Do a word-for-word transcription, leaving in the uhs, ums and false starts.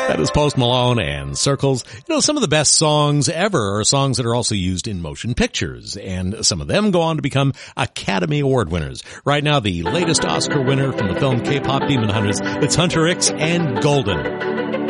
That is Post Malone and Circles. You know, some of the best songs ever are songs that are also used in motion pictures, and some of them go on to become Academy Award winners. Right now, the latest Oscar winner from the film K-pop Demon Hunters, it's Hunter X and Golden.